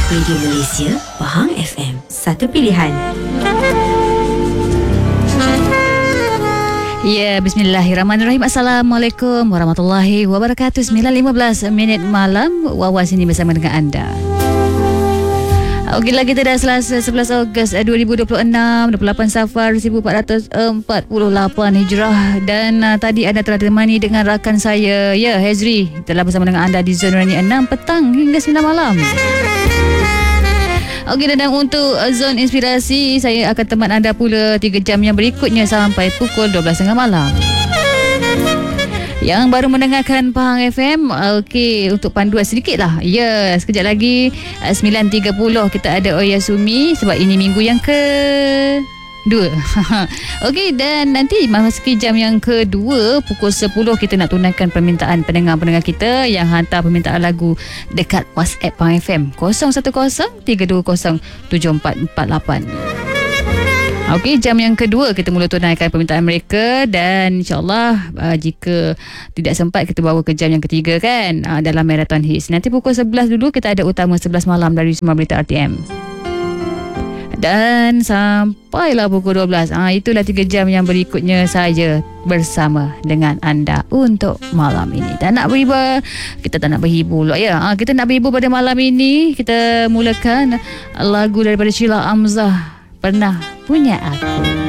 Radio Malaysia, Pahang FM. Satu pilihan. Ya, bismillahirrahmanirrahim. Assalamualaikum warahmatullahi wabarakatuh. 9.15 malam. Wawa sini bersama dengan anda. Okeylah, kita dah Selasa 11 Ogos 2026, 28 Safar 1448 Hijrah. Dan tadi anda telah ditemani dengan rakan saya, ya, Hezri, telah bersama dengan anda di Zon Rani 6 petang hingga 9 malam. Okey, dan untuk Zon Inspirasi, saya akan teman anda pula 3 jam yang berikutnya sampai pukul 12.30 malam. Yang baru mendengarkan Pahang FM, okey, untuk panduan sedikit lah. Ya, sekejap lagi 9.30 kita ada Oyasumi sebab ini minggu yang kedua. Okey, dan nanti memasuki jam yang kedua pukul 10 kita nak tunaikan permintaan pendengar-pendengar kita yang hantar permintaan lagu dekat WhatsApp Pahang FM 0103207448. Okey, jam yang kedua kita mula tunaikan permintaan mereka dan insyaAllah jika tidak sempat kita bawa ke jam yang ketiga kan, dalam Marathon Hits. Nanti pukul 11 dulu kita ada utama 11 malam dari Semua Berita RTM. Dan sampailah pukul 12. Itulah 3 jam yang berikutnya saya bersama dengan anda untuk malam ini. Dan nak berhibur, kita tak nak berhibur lah ya. Kita nak berhibur pada malam ini. Kita mulakan lagu daripada Sheila Amzah, Pernah Punya Aku.